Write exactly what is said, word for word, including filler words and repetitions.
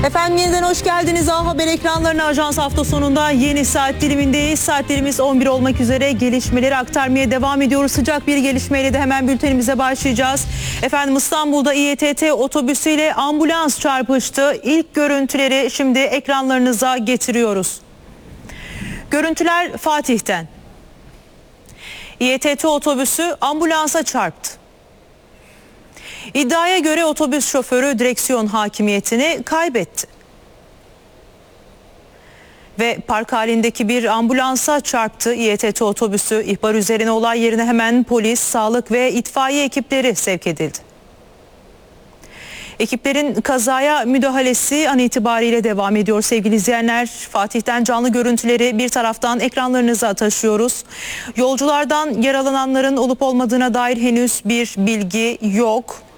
Efendim yeniden hoş geldiniz. A Haber ekranlarına Ajans hafta sonunda yeni saat dilimindeyiz. Saatlerimiz on bir olmak üzere, gelişmeleri aktarmaya devam ediyoruz. Sıcak bir gelişmeyle de hemen bültenimize başlayacağız. Efendim İstanbul'da İETT otobüsüyle ambulans çarpıştı. İlk görüntüleri şimdi ekranlarınıza getiriyoruz. Görüntüler Fatih'ten. İETT otobüsü ambulansa çarptı. İddiaya göre otobüs şoförü direksiyon hakimiyetini kaybetti. Ve park halindeki bir ambulansa çarptı İETT otobüsü. İhbar üzerine olay yerine hemen polis, sağlık ve itfaiye ekipleri sevk edildi. Ekiplerin kazaya müdahalesi an itibariyle devam ediyor sevgili izleyenler. Fatih'ten canlı görüntüleri bir taraftan ekranlarınıza taşıyoruz. Yolculardan yaralananların olup olmadığına dair henüz bir bilgi yok.